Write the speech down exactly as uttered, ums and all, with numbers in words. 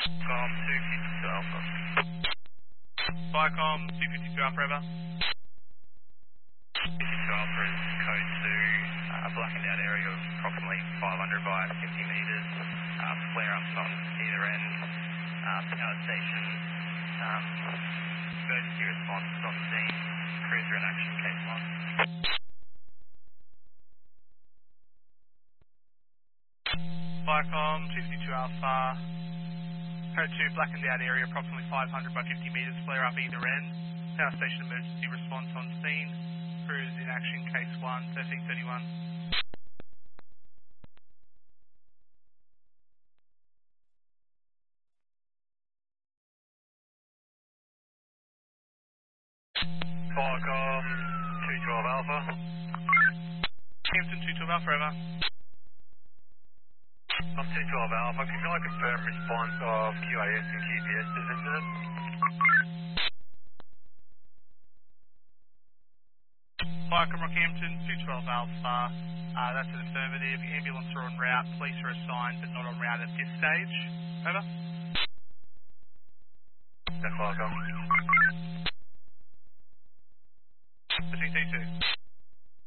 Com two fifty-two Alpha. Viacom two fifty-two Alpha Ever. fifty-two Alpha is code two, uh, blackened out area of approximately five hundred by fifty metres, uh, flare-ups on either end, uh, power station, um, emergency response on scene, cruiser in action, case one. Viacom two fifty-two Alpha. Code two, blackened out area approximately five hundred by fifty metres, flare up either end. Power station emergency response on scene. Cruise in action, case one, thirteen thirty-one. Viacom two twelve Alpha. Hampton two twelve Alpha Ever. I'm two twelve Alpha. Can I confirm response of Q A S and Q P S to this incident? Viacom Rockhampton two twelve Alpha. Uh, that's an affirmative. Ambulance are en route. Police are assigned but not en route at this stage. Over. That's Viacom.